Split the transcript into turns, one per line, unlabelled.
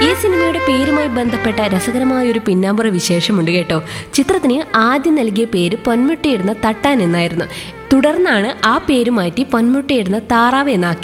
സിനിമയുടെ പേരുമായി ബന്ധപ്പെട്ട രസകരമായ ഒരു പിന്നാമ്പുറ വിശേഷമുണ്ട് കേട്ടോ. ചിത്രത്തിന് ആദ്യം നൽകിയ പേര് പൊന്മുട്ടയിടുന്ന തട്ടാൻ എന്നായിരുന്നു. തുടർന്നാണ് ആ പേര് മാറ്റി പൊന്മുട്ടയിടുന്ന താറാവ് എന്നാക്കി.